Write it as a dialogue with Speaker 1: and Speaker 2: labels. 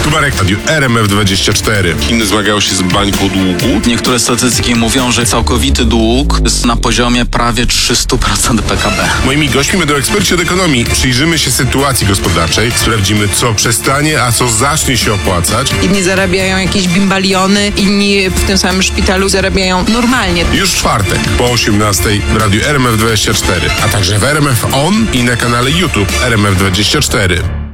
Speaker 1: Tubarek, radiu RMF24. Chiny zmagają się z bańką długu.
Speaker 2: Niektóre statystyki mówią, że całkowity dług jest na poziomie prawie 300% PKB.
Speaker 1: Moimi gośćmi będą eksperci od ekonomii. Przyjrzymy się sytuacji gospodarczej, sprawdzimy, co przestanie, a co zacznie się opłacać.
Speaker 3: Inni zarabiają jakieś bimbaliony, inni w tym samym szpitalu zarabiają normalnie.
Speaker 1: Już w czwartek po 18:00 w radiu RMF24, a także w RMF On i na kanale YouTube RMF24.